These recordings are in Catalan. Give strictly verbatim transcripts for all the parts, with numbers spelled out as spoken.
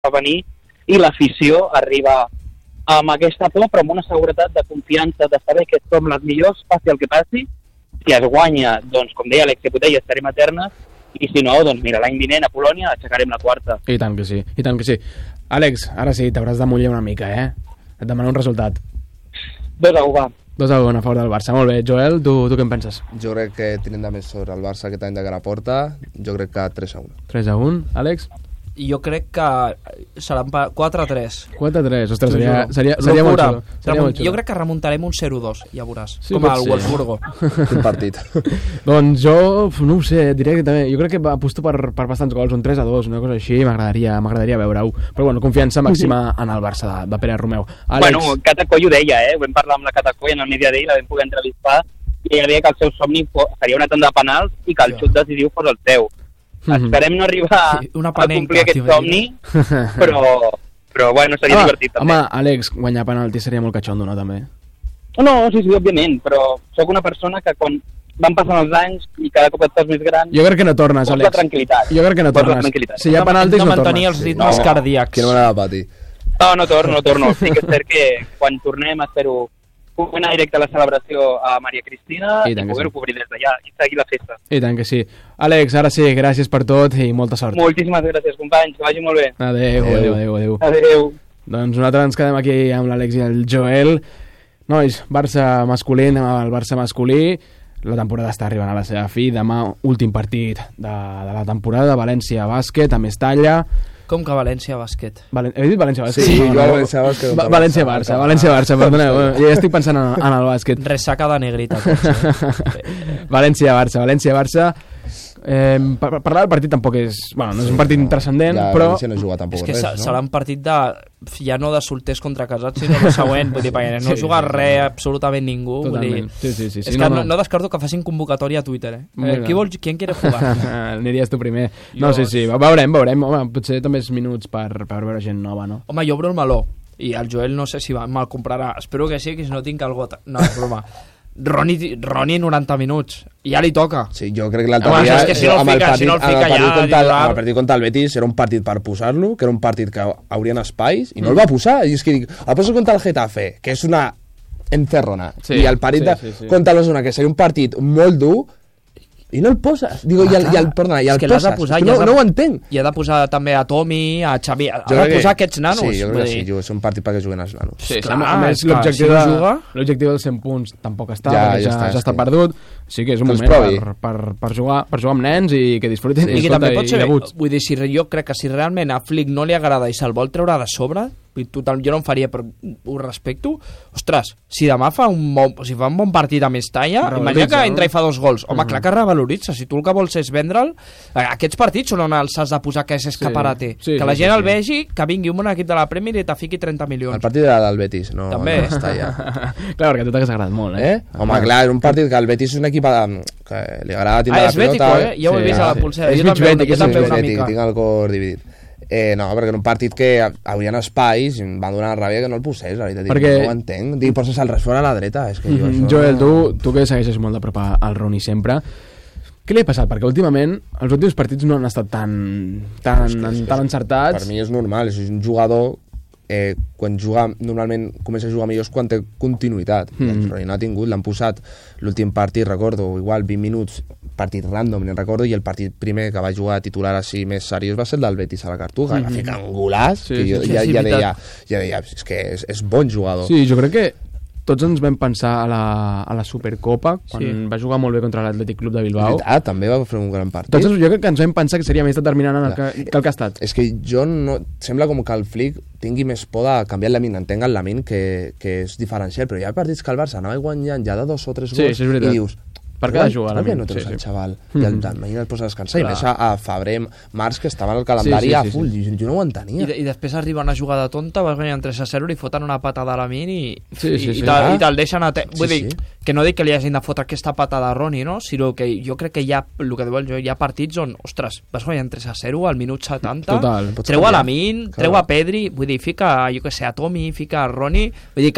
a venir i l'afició arriba amb aquesta por, però amb una seguretat de confiança, de saber que som les millors, passi el que passi. Si es guanya, doncs, com deia Alexia Putellas, estarem eternes, i si no, doncs mira, l'any vinent a Polònia aixecarem la quarta. I tant que sí, i tant que sí. Àlex, ara sí, t'hauràs de mullar una mica, eh? Et demano un resultat. dos a u, va. dos a u a favor del Barça. Molt bé, Joel, tu, tu què en penses? Jo crec que tenim de més sobre el Barça aquest any de cara a porta, jo crec que tres a un. tres a un, Àlex? Jo crec que seran quatre a tres. quatre a tres, ostres, seria, seria, seria molt xulo. Seria molt xulo. Jo crec que remuntarem un zero a dos, ja veuràs, sí, com al ser. Wolfsburgo. Un partit. Doncs jo, no ho sé, diré que també, jo crec que aposto per, per bastants gols, un tres a dos, una cosa així, m'agradaria m'agradaria veure-ho. Però bueno, confiança màxima en el Barça de, de Pere Romeu. Àlex... Bueno, Catacó ho deia, eh? Ho vam parlar amb la Catacó i en el Media Day la vam poder entrevistar i ella deia que el seu somni seria una tanda de penals i que el xut decisiu fos el seu. Mm-hmm. Esperem no arribar sí, a complir aquest somni, però, però bueno, seria home, divertit també. Home, Àlex, guanyar penalti seria molt catxondo, no, també? No, sí, sí, òbviament, però sóc una persona que quan van passant els anys i cada cop et fas més gran... Jo crec que no tornes, Àlex. La tranquil·litat. Jo crec que no tornes. Si hi ha penaltis, no, no tornes. Mantenir els ritmes sí, no, cardíacs. Quina manera de patir. No, no torno, no torno. Sí que és cert que quan tornem espero puc anar directe a la celebració a Maria Cristina i, i poder-ho sí. cobrir des d'allà i seguir la festa. I tant que sí. Àlex, ara sí, gràcies per tot i molta sort. Moltíssimes gràcies, companys, que vagi molt bé. Adéu, adéu, adéu. Adéu. adéu. Doncs nosaltres ens quedem aquí amb l'Àlex i el Joel. Nois, Barça masculí, anem al Barça masculí. La temporada està arribant a la seva fi. Demà, últim partit de, de la temporada, València Bàsquet, a Mestalla. Com que València Bàsquet? Valen... He dit València Bàsquet? Sí, no, jo no, València Bàsquet. Va València Barça, València Barça, perdoneu. Ja estic pensant en, en el bàsquet. Ressaca de negrita. Tots, eh? València Barça, València Barça. Eh, per, parlar del partit tampoc és... Bueno, no és un partit no, transcendent, ja, però... No juga tampoc és que res, no? Serà un partit de... Ja no de solters contra casats, sinó el següent. Vull dir, perquè no sí, juga sí, res, sí. absolutament ningú. Totalment. Vull dir, sí, sí, sí, és sí, que no, no, no. no descarto que facin convocatòria a Twitter, eh? eh qui vol, qui en quiere jugar? Aniries tu primer. Jo... No, sí, sí, veurem, veurem. Home, potser també és minuts per, per veure gent nova, no? Home, jo obro el meló. I el Joel no sé si va, me'l comprarà. Espero que sí, que si no tinc el got. No, és broma. Roni, Roni noranta minuts i ja li toca. Sí, jo crec que l'altre dia és que si no el fica, si no el fica ja contra el, el partit contra el Betis era un partit per posar-lo, que era un partit que haurien espais i no mm. el va posar, i és que dic, el poso contra el Getafe, que és una encerrona, sí, i el partit sí, sí, sí. contra l'Osasuna, que seria un partit molt dur, i no el poses. Digo, ah, i el, i el, perdona, i el que poses. Posar, no, no ho entenc. I ha de posar també a Tomi, a Xavi, ha de posar que... aquests nanos. Sí, jo crec que sí, és un partit perquè juguen els nanos. Sí, clar, a més, l'objectiu si no de, dels cent punts tampoc està, ja, ja, ja, està, ja està perdut. Sí que és un moment per, per, per, jugar, per jugar amb nens i que disfrutin. I, i també pot ser, vull dir, si, jo crec que si realment a Flick no li agrada i se'l vol treure de sobre, total, jo no em faria, però ho respecto. Ostres, si demà fa un bon, si fa un bon partit a Mestalla, imagina que entra i fa dos gols. Home, uh -huh. clar que revaloritza. Si tu el que vols és vendre'l, aquests partits són on els has de posar que és escaparate. Sí, sí, que la gent sí, sí. el vegi, que vingui un bon equip de la Premier i te fiqui trenta milions. El partit era del Betis, no també. No Mestalla. Clar, perquè a tu t'hagués agradat molt, eh? eh? Home, clar, és un partit que el Betis és un equip que li agrada tindre ah, la pilota. Ah, és bètico, eh? Ja ho he vist a la pulsera. És mig bètic, és una mica. Tinc el cor dividit. Eh, no, perquè era un partit que haurien espais i em va donar ràbia que no el posés, la veritat, perquè... no ho entenc. Dic, poses el res fora a la dreta, és que jo mm, això... Joel, tu, tu que segueixes molt de prop al Roni sempre, què li ha passat? Perquè últimament els últims partits no han estat tan, tan, és que, és que tan encertats. Per mi és normal, és un jugador eh, quan juga, normalment comença a jugar millor quan té continuïtat, mm. el Roni no ha tingut, l'han posat l'últim partit, recordo, igual vint minuts, partit random, no recordo, i el partit primer que va jugar titular així més seriós va ser el del Betis a la Cartuga, mm -hmm. va fer angolàs, sí, que jo sí, ja, sí, ja, deia, ja deia, és que és, és bon jugador. Sí, jo crec que tots ens vam pensar a la, a la Supercopa, quan sí. va jugar molt bé contra l'Atlètic Club de Bilbao. Ah, també va fer un gran partit. Tots jo crec que ens vam pensar que seria més determinant en el que, que el que ha estat. És que jo no... Sembla com que el Flick tingui més por de canviar el Lamin, entenc el Lamin que, que és diferencial, però hi ha partits que el Barça anava guanyant ja de dos o tres gols sí, sí, i dius... Per què ha de jugar? Per què no treus sí, el xaval? Sí. I el Maín el posa a descansar. I més a, a Febrer, març, que estaven al calendari sí, sí, sí, a full. Sí, sí. Jo no ho entenia. I, de, I després arriba una jugada tonta, vas guanyant tres a zero, li foten una patada a Lamin i, sí, sí, i, sí, i, te'l, sí. i te'l deixen a... Te... Vull sí, dir, sí. que no dic que li hagin de fotre aquesta patada a Roni, no? Sinó que jo crec que hi ha, el que diu el Joel, hi ha partits on, ostres, vas guanyant tres a zero al minut setanta, total, treu a Lamin, treu a Pedri, vull dir, fica, jo què sé, a Tomi, fica a Roni, vull dir que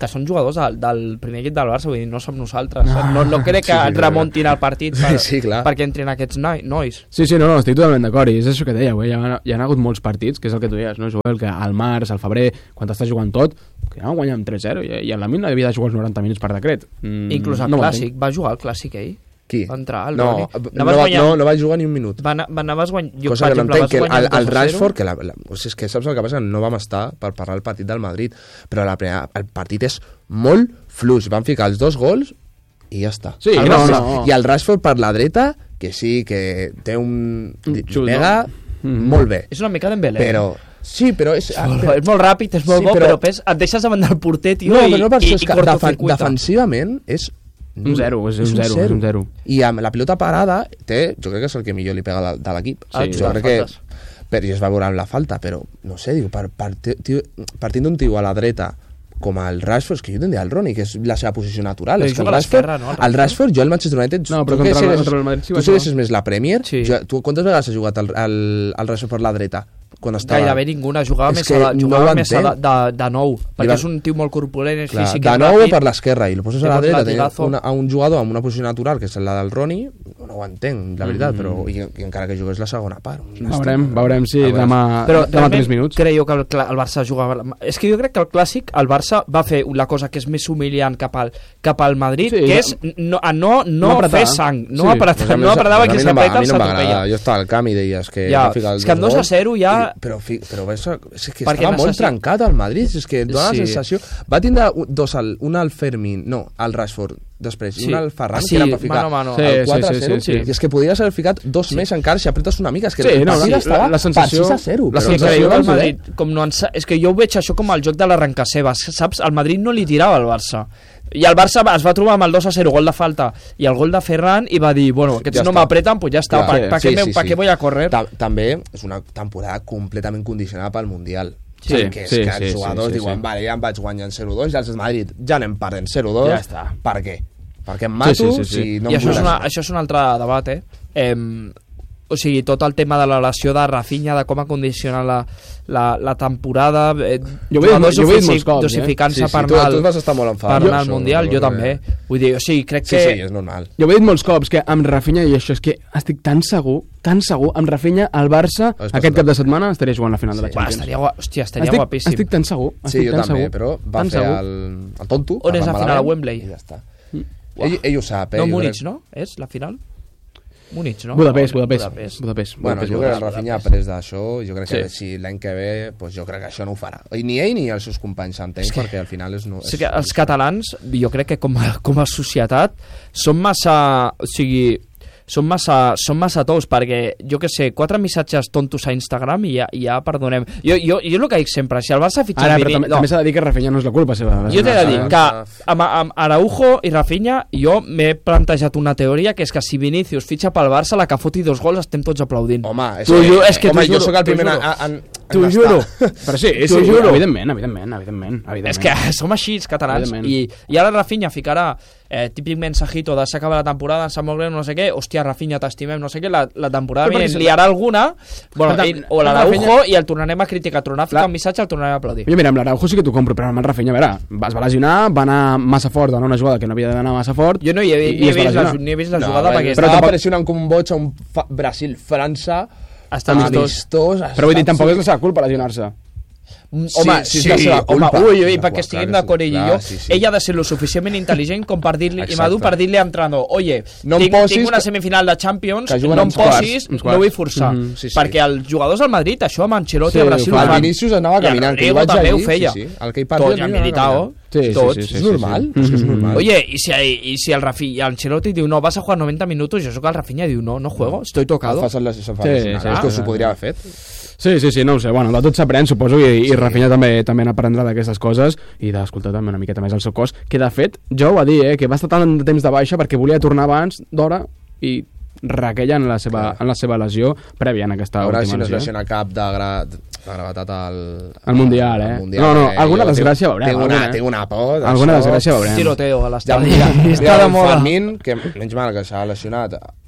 que són jugadors del, del primer equip del Barça, vull dir, no som nosaltres. No, no, no crec que sí, sí, remuntin el partit per, sí, sí, perquè entrin aquests nois. Sí, sí, no, no, estic totalment d'acord, i és això que deia, hi ha, hi ha hagut molts partits, que és el que tu deies, no, Joel, que al març, al febrer, quan t'estàs jugant tot, que ja no guanyem tres zero, i, i en la Mina havia de jugar els noranta minuts per decret. Mm, Inclús el no clàssic, va jugar el clàssic ell? Qui? Va entrar, el no, Roni. No, no, va, no, no va jugar ni un minut. Va, va, anaves guany... jo, Cosa que no entenc, que el, el Rashford, que la, la, o sigui, és que saps el que passa? No vam estar per parlar del partit del Madrid, però la primera, el partit és molt fluix, van ficar els dos gols i ja està. Sí, el no, Rashford, no. I el Rashford per la dreta, que sí, que té un... un xut, mega, no? molt bé. És una mica d'Embelé. Però... Sí, però és... Però, és molt ràpid, és molt sí, bo, però, però pes, et deixes davant del porter, tio, no, i, però no per i, això, és i que defen cortocircuita. defensivament és un zero, és un zero, és un zero. I amb la pilota parada té, jo crec que és el que millor li pega de, de l'equip. Ah, sí, jo crec que per, i es va veure amb la falta, però no sé, diu, per, per, tio, partint d'un tio a la dreta com el Rashford, és que jo tindria el Roni, que és la seva posició natural. Però És que el juga a Rashford, l'esquerra, no, el el Rashford, jo al Manchester United... No, però tu contra, que el, segueixes- contra el Madrid sí Tu va jugar. segueixes més la Premier? Sí. Jo, tu, quantes vegades has jugat el, el, el Rashford per la dreta? Quan estava... Gairebé ninguna, jugava És més, que a, la, jugava no ho més a de, entenc. de, de nou, perquè va- és un tio molt corpulent, és Clar, físic, de és nou ràpid. per l'esquerra i el poses Té a la un dreta, té latigazo. una, a un jugador amb una posició natural que és la del Roni, no ho entenc, la veritat, Mm. però i, i encara que jugués la segona part. Veurem, veurem si A veure. demà, Però demà realment tres minuts. crec que el, cla- el Barça jugava... És que jo crec que el clàssic, el Barça va fer la cosa que és més humiliant cap al, cap al Madrid, Sí, que ja- és no, a no, no, no apretar. fer sang, no Sí. apretar, Pues a mi no em- apretava a que mi no em va- s'apreta a mi no em va agradar. s'atropella. Jo estava al camp i deies que Ja, va ficar els és que amb dos a zero ja... I, però, fi, però ves, és que Perquè estava molt necessi- trencat el Madrid, és que dona Sí. la sensació... Va tindre un- dos al, un al Fermín, no, al Rashford, després, Sí. i un al Ferran, Ah, sí, que era per ficar mano a mano. Sí, el quatre a sí, sí, zero, sí, sí. i és que podries haver ficat dos Sí. més encara si apretes una mica, és que Sí, el no, partit la- estava la sensació- per sis a zero. la però Sí, que sensació jo no el és bé. Madrid, com no ens... és que jo ho veig això com el joc de l'arrencasebes, saps? El Madrid no li tirava al Barça. I el Barça es va trobar amb el dos a zero, gol de falta, i el gol de Ferran, i va dir, bueno, aquests Ja no està. m'apreten, pues ja està, Clar, per, per, sí, què, sí, me- per sí. què voy a córrer? Ta també és una temporada completament condicionada pel Mundial. Sí, que és sí, que sí, els sí, jugadors sí, diuen, sí. vale, ja em vaig guanyant zero dos, i els del Madrid ja anem perdent zero dos. Ja està. Per què? Perquè em mato Sí, sí, sí, sí. si no I em això és, vull una, lesionar. això és un altre debat, eh? eh? O sigui, tot el tema de la lesió de Rafinha, de com ha condicionat la, la, la temporada... Eh, Jo ho he dit- jugadors jo ho he dit dosifi- molts cops, eh? dosificant-se Sí, sí, per tu, anar tu al, vas estar molt per enfadat. anar al això, Mundial, no, jo no, també. no. Vull dir, o sigui, crec Sí, que... sí, és normal. Jo ho he dit molts cops, que amb Rafinha, i això és que estic tan segur, tan segur, amb Rafinha, el Barça, Has aquest passat. cap de setmana estaria jugant la final de la Sí. Buah, Champions. estaria, gua... Hòstia, estaria estic, guapíssim. estic tan segur, Sí, estic jo tan també, segur, però va tan fer segur. el, el tonto. On és la va final, a malament, Wembley? I ja està. Ell, ell ho sap, eh? No, jo Múnich, crec- no? És la final? Múnich, no? Budapest, No, Budapest, Budapest. Budapest. Bueno, Budapest, jo crec que el Budapest. Rafinha ha après d'això, jo crec que Sí. si l'any que ve, pues jo crec que això no ho farà. I ni ell ni els seus companys s'entenc, És que- perquè al final és... No, Sí que els catalans, jo crec que com a, com a societat, són massa... O sigui, són massa, són massa tous, perquè, jo que sé, quatre missatges tontos a Instagram i ja, i ja perdonem. Jo, jo, jo el que dic sempre, si el Barça fitxa Ara, el però Vini... també, No, també s'ha de dir que Rafinha no és la culpa seva. jo t'he de dir Ah, que ah. amb, amb Araujo i Rafinha jo m'he plantejat una teoria que és que si Vinícius fitxa pel Barça, la que foti dos gols estem tots aplaudint. Home, és, T'ho que, juro, és que home, t'ho jo juro, sóc el t'ho primer juro. en, en, en T'ho estar. juro. Però sí, sí, T'ho juro. evidentment, evidentment, evidentment, evidentment. És que som així, els catalans. Evidentment. I, I ara Rafinha ficarà eh, típic mensajito de s'acaba la temporada, ens sap molt greu, no sé què, hòstia, Rafinha, t'estimem, no sé què, la, la temporada Però perquè vinent se- liarà alguna, bueno, Però i, tam- o l'Araujo, Rafinha- i el tornarem a criticar, tornar a ficar La- un missatge, el tornarem a aplaudir. Jo, mira, amb l'Araujo sí que t'ho compro, però amb el Rafinha, a veure, es va lesionar, va anar massa fort en una jugada que no havia d'anar massa fort. Jo no hi he, i- ni i he, es va vist, la, lesionar. ni he vist la No, jugada però perquè estava tampoc- pressionant com un boig a un fa- Brasil-França està amistós. amistós. Però vull dir, tampoc és la seva culpa lesionar-se. Mm, Sí, home, sí, sí, és la seva home, culpa. ui, ui, Clar, perquè clar estiguem que d'acord sí, ell i clar, jo, sí, sí. ella ha de ser lo suficientment intel·ligent com per dir-li, i Exacte. madur per dir-li a l'entrenador, oye, No em tinc, posis tinc una que- semifinal de Champions, que juguen no em uns quarts, posis, uns no quarts. vull forçar, Mhm, sí, sí. perquè els jugadors del Madrid, això amb Ancelotti Sí, a Brasil ho ho fan. El fan. Vinícius anava I el caminant, que Rodrigo jo vaig també ho allí, feia. sí, sí. El que hi parla, Tots, i el Militao, Sí, sí, tots. sí, sí, És sí, normal, sí. és que és normal. Oye, y si, y si el Rafi y Ancelotti diu, no, vas a jugar noventa minutos, yo soy que el Rafinha diu, no, no juego, estoy tocado. Fa les se'n fa Sí, lesionar, sí, és que sí. s'ho podria haver fet. Sí, sí, sí, no ho sé. Bueno, de tot s'aprèn, suposo, i, i Rafinha també també n'aprendrà d'aquestes coses i d'escoltar també una miqueta més el seu cos, que de fet, jo ho va dir, eh, que va estar tant de temps de baixa perquè volia tornar abans d'hora i requeia en la seva, en la seva lesió prèvia en aquesta A veure si última no es lesió. lesiona cap de, gra... de gravetat al... Al Mundial, eh? al Mundial, No, no, eh? alguna Jo desgràcia tinc- veurem, Tinc una, alguna, eh? tinc una por. Alguna d'això. desgràcia veurem. Tiroteo a Ja, l'estadi. mira, Està mira de el moda. Fermín, que menys mal que s'ha lesionat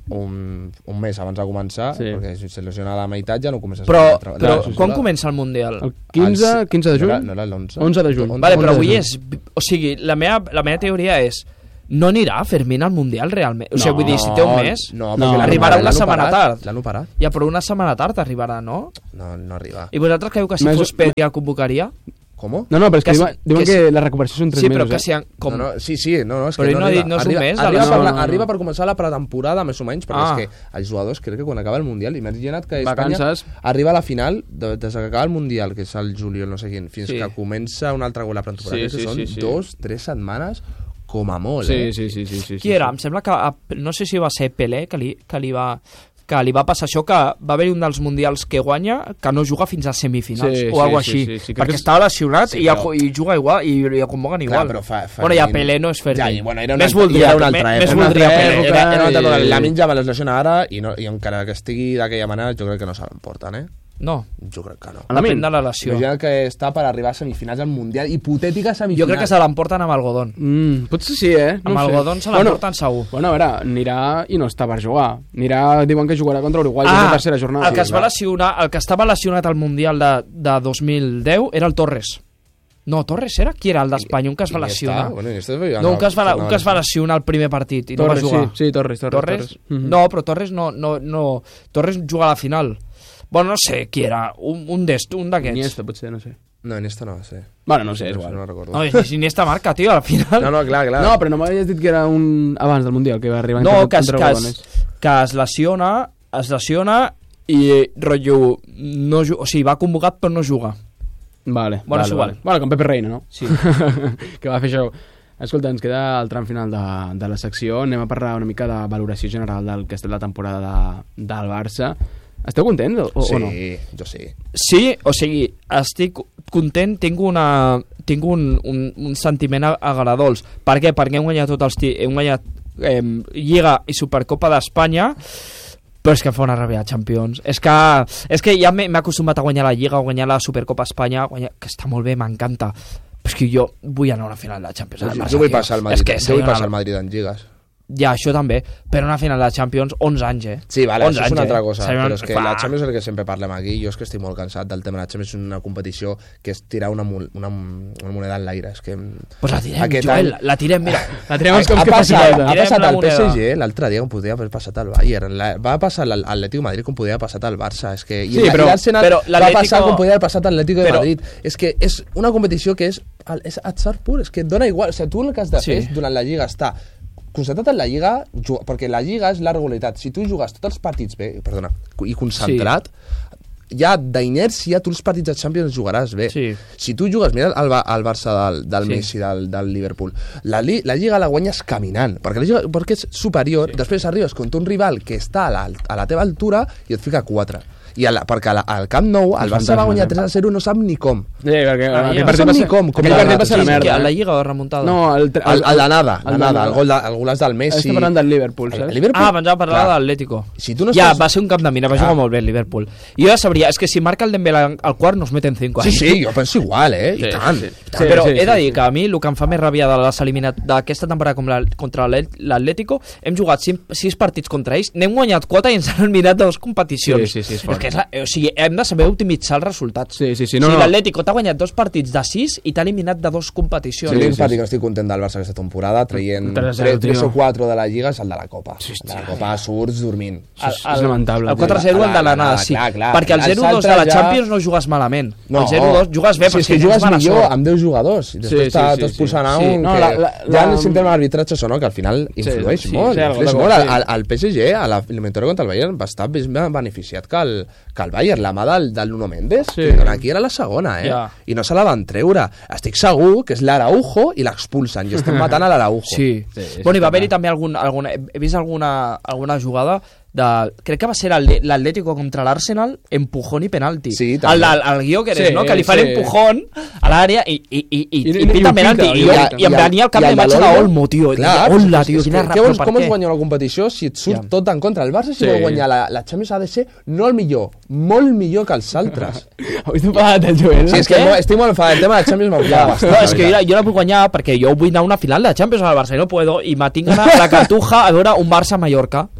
un, un mes abans de començar, Sí. perquè si se lesiona a la meitat ja no comences Però, a treballar. però Això és quan la- comença el Mundial? El quinze, el- quinze de juny? No era, no era l'onze? onze de juny. Vale, però onze de avui juny. és... O sigui, la meva, la meva teoria és... No anirà Fermín al Mundial realment? O sigui, No, vull dir, si té un mes... No, No, perquè l'han arribarà operat, una l'han setmana operat, tard. L'han operat. Ja, però una setmana tard arribarà, no? No, no arriba. I vosaltres creu que si Més- fos Pedri el convocaria? Com? No, no, però és que, Que si- diuen, diuen que que, si- la recuperació són tres Sí, mesos. però que eh? si... han- Com? No, no, sí, sí, no, no, és Però que ell no, no ha arriba. dit no és un arriba, mes, arriba, no, per no, la, no. arriba per començar la pretemporada, més o menys, perquè Ah. és que els jugadors crec que quan acaba el Mundial, imagina't que Vacances. Espanya arriba a la final, de, des que acaba el Mundial, que és el juliol, no sé quin, fins Sí. que comença un altre gol a pretemporada, Sí, que sí, són sí, sí. dos, tres setmanes com a molt, Sí, eh? sí, sí, sí, sí. Qui era? Em sembla que... a- No sé si va ser Pelé que li, que li va... que li va passar això, que va haver un dels mundials que guanya, que no juga fins a semifinals, Sí, o alguna sí, així, sí, sí, sí, crec perquè que és- estava lesionat Sí, i, ja, però- i juga igual, i, i el convoquen Clar, igual. però fa, fa bueno, ja Pelé no és Fermín. Ja, i, bueno, era una, més voldria, era una altra més, època. més Era una voldria altra Pelé. època, Era, era una altra època. i- La mitja me les lesiona ara i, no, i encara que estigui d'aquella manera jo crec que no se l'emporten, eh? No, Jo crec que no. depèn de la lesió. Imagina't que està per arribar a semifinals al Mundial, hipotètica semifinal. Jo crec que se l'emporten amb algodón. Mm, potser sí, eh? No amb ho sé. algodón se Bueno, l'emporten segur. Bueno, a veure, anirà i no està per jugar. Anirà, diuen que jugarà contra Uruguai, que és la tercera jornada. el que, es va clar. lesionar, el que estava lesionat al Mundial de, de dos mil deu era el Torres. No, Torres era? Qui era el d'Espanya? Un que es va Iniesta, lesionar. Bueno, Iniesta es No, un que es va, un que es va lesionar al primer partit i Torres, no va jugar. sí, sí, Torres, Torres. Torres? Torres. Mhm. No, però Torres no, no, no... Torres juga a la final. Bueno, no sé qui era, un, un d'est, un d'aquests. Iniesta, potser, no sé. No, Iniesta no, sí. Bueno, no sé, és No, igual. no recordo. No, és Iniesta marca, tio, al final. No, no, clar, clar. No, però no m'havies dit que era un abans del Mundial, que va arribar No, entre, que es, entre que, Algodones. es, que es lesiona, es lesiona i, rotllo, no, ju- o sigui, va convocat però no juga. Vale, Bueno, vale, és igual. vale. Bueno, com Pepe Reina, no? Sí. que va fer això. Escolta, ens queda el tram final de, de la secció. Anem a parlar una mica de valoració general del que ha estat la temporada de, del Barça. Esteu contents o, sí, o no? jo sí. Sí, o sigui, estic content, tinc una tinc un, un, un sentiment agradolç. Per què? Perquè hem guanyat tots els ti- hem guanyat eh, Lliga i Supercopa d'Espanya, però és que em fa una ràbia Champions. És que, és que ja m'he m'he acostumat a guanyar la Lliga, a guanyar la Supercopa Espanya, guanyar, que està molt bé, m'encanta. Però és que jo vull anar a una final de Champions. al Barça, Jo vull tio. passar al És Madrid, que jo vull seria passar al una- Madrid en lligues. Ja, això també, però una final de Champions, onze anys, eh? Sí, vale, onze això és una anys, altra eh? cosa, Seria un- però és que Fa- la Champions és el que sempre parlem aquí, jo és que estic molt cansat del tema de la Champions, és una competició que és tirar una, mo- una, una moneda en l'aire, és que... Pues la tirem, Aquest Joel, any- la tirem, mira. La tirem Ha, els cops ha que faci passat, falta. ha Tirem passat la al P S moneda. G l'altre dia com podia haver passat al Bayern, la, va passar al l'Atlético de Madrid com podia haver passat al Barça, és que, i Sí, la- però- i l'Arsenal però va l'Atlético- passar com podia haver passat al Atlético de però- Madrid, és que és una competició que és, és atzar pur, és que et dona igual, o sigui, tu el que has de Sí. fer és, durant la Lliga està concentrat en la Lliga, ju- perquè la Lliga és la regularitat. Si tu jugues tots els partits bé, perdona, i concentrat, sí. ja d'inèrcia, tu els partits de Champions jugaràs bé. Sí. Si tu jugues, mira el, Ba- el Barça del, del Sí. Messi, del, del Liverpool, la, li, la Lliga la guanyes caminant, perquè, la Lliga, perquè és superior, sí. Després arribes contra un rival que està a la, a la teva altura i et fica quatre. I a la, perquè a la, al Camp Nou el Barça va guanyar tres a zero, no sap ni com. Sí, perquè Ah, aquell ja. partit No va sap ser, ni com, com aquell va partit anar. va ser la Sí, merda. Que a la eh? Lliga o remuntada? No, el, El, el de nada, el el, de nada, nada. el gol, de, el golaç del Messi. Està parlant del Liverpool, El, saps? el Liverpool, Ah, abans va parlar clar. de l'Atlético. Si tu no Ja, estàs- va ser un camp de mina, va jugar molt bé el Liverpool. I jo ja sabria, és que si marca el Dembélé al quart nos meten cinco. Sí, sí, jo penso igual, eh? I Sí, tant. sí. i tant. Sí, Però sí, he de sí, dir sí. que a mi el que em fa més ràbia de les eliminat d'aquesta temporada com la, contra l'At- l'Atlético, hem jugat sis, sis partits contra ells, n'hem guanyat quatre i ens han eliminat de dues competicions. Sí, sí, sí, és és fort. que és la, o sigui, hem de saber optimitzar els resultats. Sí, sí, sí, o no, sigui, no. l'Atlético t'ha guanyat dos partits de sis i t'ha eliminat de dues competicions. Sí, Sí, l'únic sí, partit sí. que estic content del Barça aquesta temporada, traient tres a zero, tres tio. o quatre de la Lliga, és el de la Copa. Sí, El de la Copa surts dormint. Això és- és lamentable, El tio. quatre a zero La- el de la la- nada, la- sí. clar, clar. Perquè el Els zero dos de la altres ja- Champions no jugues malament. No, el zero dos jugues bé si és perquè que tens jugues mala millor sort. amb deu jugadors i després Sí, sí, t'ha- sí, t'has sí. posant a Sí, un no, que la- la- ja la- si entrem a l'arbitratge això, no? Que al final influeix sí, molt, sí, algo influeix de molt. cosa, El, sí. el, el P S G a l'eliminatori contra el Bayern va estar més beneficiat que el, que el Bayern, la mà del, del Nuno Mendes, Sí. que aquí era la segona, eh? Ja. I no se la van treure. Estic segur que és l'Araujo i l'expulsen, i estem matant a l'Araujo. Sí. Sí, és Bueno, i va clar. haver-hi també algun, alguna, he vist alguna, alguna jugada de, crec que va ser l'Atlè- l'Atlético contra l'Arsenal, empujón i penalti. Sí, el, també. el, el guió que eres, Sí, no? Que li fan sí. empujón a l'àrea i, i, i, i, I- i, i- i pita i ho penalti. pica, I, i jo, ho i, pica. em venia al cap I de el imatge Olmo, d'Olmo, tio. I Clar, dic, Hola, és, tio, és, quina que, ràbia, què vols, per com què? es guanya una competició si et surt Ja. tot en contra? El Barça, si Sí. vol guanyar la, la Champions, ha de ser no el millor, molt millor que els altres. Avui t'he pagat el Joel. Sí, és que Què? mo- estic molt enfadat. El tema de la Champions m'enfada bastant. No, la és que veritat. jo, jo la vull guanyar perquè jo vull anar a una final de Champions al Barça i no puedo i me tinc anar a la Cartuja a veure un Barça-Mallorca.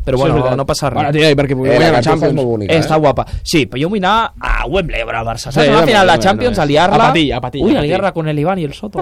però Sí, és bueno, veritat. no passa res. Bueno, tia, i perquè puguem Eh, guanyar la la cartofa és Champions. molt bonica, Eh, eh? està guapa. Sí, però jo vull anar a Wembley a veure el Barça. Saps? Sí, Sí, a la no, final de no, la Champions, no, a liar-la... a patir, a patir, Ui, a a patir. liar-la con el Ivan i el Soto.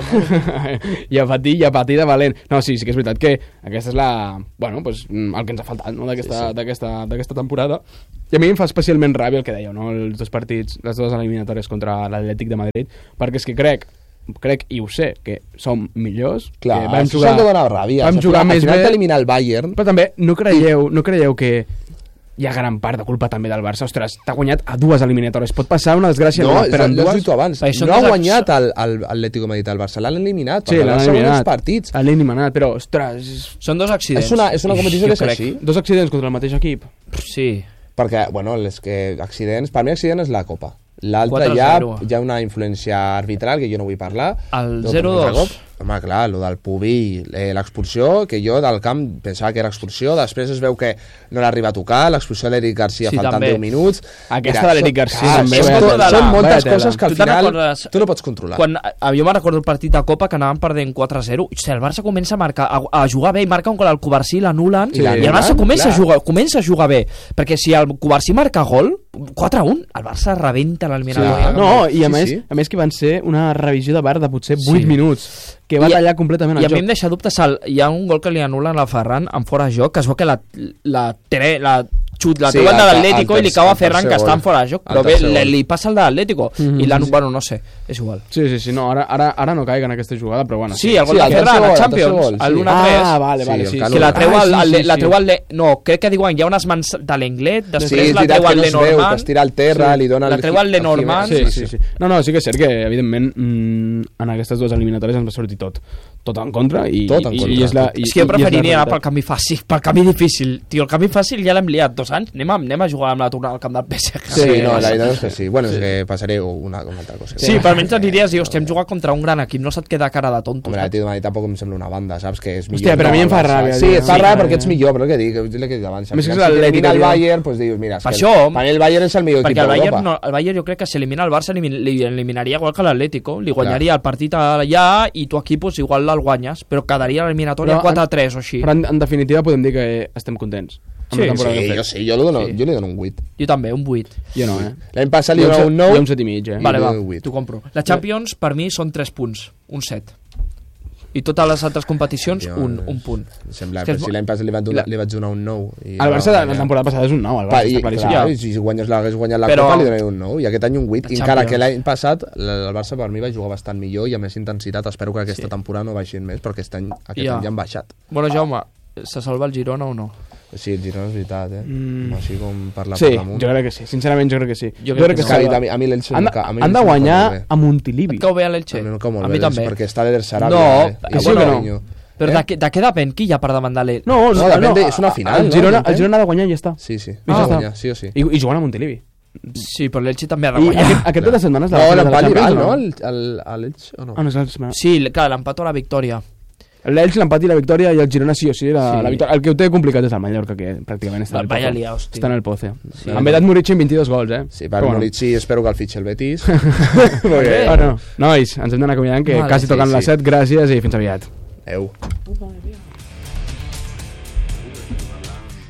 I a patir, i a patir de valent. No, sí, sí que és veritat que aquesta és la... Bueno, pues, mm, el que ens ha faltat, no?, d'aquesta sí, sí. d'aquesta d'aquesta temporada. I a mi em fa especialment ràbia el que dèieu, no?, els dos partits, les dues eliminatòries contra l'Atlètic de Madrid, perquè és que crec crec i ho sé, que som millors, Clar, que vam això jugar, s'ha de donar ràbia. vam Al jugar final- més al final bé, t'elimina el Bayern. però també no creieu, no creieu que hi ha gran part de culpa també del Barça. Ostres, t'ha guanyat a dues eliminatòries. Pot passar una desgràcia, No, no, és, però en l'has dues... dit tu abans. Però això No ha no és- guanyat el, el Atlético de Madrid al Barça, l'han eliminat. Sí, perquè el l'han Barça guanya eliminat. els partits. L'han eliminat, però, ostres... Són dos accidents. És una, és una competició Jo que és crec. així. Dos accidents contra el mateix equip. Sí. Perquè, bueno, les que accidents... Per mi accident és la Copa. L'altre quatre a ja zero. hi ha una influència arbitral que jo no vull parlar. El No, zero però dos. altre cop, Home, clar, el del Pubi, eh, l'expulsió, que jo del camp pensava que era expulsió, després es veu que no l'arriba a tocar, l'expulsió de l'Eric Garcia Sí, faltant també. deu minuts. Aquesta de l'Eric són- Garcia clar, també, són, vaya tot- tela. són moltes Vaya tela. coses que al Tu te'n final recordes tu no pots controlar. Quan, a, jo me'n recordo el partit de Copa que anaven perdent quatre a zero. Hosti, el Barça comença a, marcar, a, a jugar bé i marca un gol al Covarsí, l'anulen, I i, l'anulen, el Barça comença a, clar. jugar, comença a jugar bé. Perquè si el Covarsí marca gol, quatre a un, el Barça rebenta l'eliminatòria. Sí. No, i a, Sí, més, sí. a més que van ser una revisió de V A R de potser vuit Sí. minuts, que va I- tallar completament I el a mi joc. em deixa dubtes, el, hi ha un gol que li anulen a Ferran en fora de joc, que es veu que la, la, tere, la xut, la Sí, treuen de el- l'Atlético el i li tercer- cau a el Ferran, que tercer està en gol. fora de joc, El però bé, tercer li, gol. li passa el de l'Atlético Mhm. i l'han, Sí, sí. bueno, no sé, és igual. Sí, sí, sí, no, ara, ara, ara no caiga en aquesta jugada, però bueno. Sí, el gol Sí, de el Ferran, tercer a gol, el Champions, tercer gol, el sí. un a tres. Ah, vale, vale, Sí, sí. el sí, Cano- Que la treu, Ah, el, sí, el, sí, la sí. treu el Le... No, crec que diuen hi ha unes mans de l'Englet, Sí, després és la veritat treu que el no es veu, que Lenormand. es tira al terra, li dona La el treu el Lenormand. Sí, sí, sí. No, no, sí que és cert que, evidentment, mm, en aquestes dues eliminatòries ens va sortir tot. Tot en contra i, Tot en i, contra, i és la, tot. i, És que jo i és la preferiria anar realitat. pel camí fàcil, pel camí difícil. Tio, el camí fàcil ja l'hem liat dos anys. Anem a, anem a jugar amb la tornada al camp del P S G. Sí, Sí, no, sí. la veritat és que sí. Bueno, és que passaré una, una altra cosa. Sí, per almenys et diries, dius, hem jugat contra un gran equip, no se't queda cara de tonto. Home, saps? l'Atlètic de Madrid tampoc em sembla una banda, saps? Que és millor. Hòstia, però a mi em fa el Barça. ràbia, Sí, tio. et fa Sí, ràbia ja, perquè ja. ets millor, però què dic? És el que he dit abans. A més que és Si l'Atlètic, t'elimina el tio. Bayern, doncs dius, mira, és Per que això- per mi el Bayern és el millor equip Perquè el Bayern, d'Europa. no, el Bayern jo crec que si elimina el Barça elimin- li eliminaria igual que l'Atlético, li guanyaria el partit allà i tu aquí pues, igual el guanyes, però quedaria l'eliminatòria Però en- quatre a tres o així. Però en, en definitiva podem dir que estem contents amb Sí, la temporada Sí, que hem jo fet. sí, jo li dono, Sí. jo li dono un vuit. Jo també, un vuit. Jo no, eh? L'any passat li Jo un dono set- un nou. jo un set i mig, eh? Vale, jo va, dono un vuit. t'ho compro. La Champions per mi són tres punts, un set. I totes les altres competicions, Jo, un, eh, un punt. Em Sembla, És que però és si mo- l'any passat li vaig, donar, La- li vaig donar un nou. I El no, Barça de la ja. temporada passada és un nou, el Pa, Barça i, està claríssim. clar, Ja. i si guanyes la, hagués guanyat la Però- Copa li donaré un nou i aquest any un vuit, La encara que Champions. l'any passat el el Barça per mi va jugar bastant millor i amb més intensitat. Espero que aquesta Sí. temporada no baixin més perquè aquest any, aquest Ja. any ja han baixat. Bueno, Jaume, se salva el Girona o no? Sí, el Girona és veritat, eh? Mm. Així com parlar Sí, per damunt. jo crec que sí. Sincerament, jo crec que sí. Jo crec que És que a mi, salva. a mi, a mi l'Elche Han, no de- ca- a mi han de l'Elche no em cau guanyar molt bé. a Montilivi. Et cau bé a l'Elche? A mi no em cau molt a bé mi l'Elche, també. perquè està de Sarabia. No, eh? eh, I bueno, Mourinho. Però Eh? de, què- de què depèn? Qui hi ha per davant de l'Elche? No, No, depèn de- és una final, El no? Girona, Entén? el Girona ha de guanyar i ja està. Sí, sí. I ja Ah, està. guanyar, sí o sí. I, i jugant a Montilivi. Sí, però l'Elche també ha de I guanyar. aquest, aquest cap de setmana és la No, final de la l'empat li Champions, val, o no? El- el- a l'Elche o no? Ah, no és la setmana. Sí, clar, l'empat o la victòria. L'Elx, l'empat i la victòria, i el Girona sí o sí, la, Sí. la victòria. El que ho té complicat és el Mallorca, que pràcticament està en el Vaya Pozo. lia, hòstia. Està en el Pozo. Sí. Sí. Han vetat Murici amb vint-i-dos gols, eh? Sí, per Però Murici espero que el fitxi el Betis. Molt bé. Bueno, nois, ens hem d'anar acomiadant, que Vale, quasi sí, toquen sí. les set. Gràcies i fins aviat. Eu. Puta, Maria.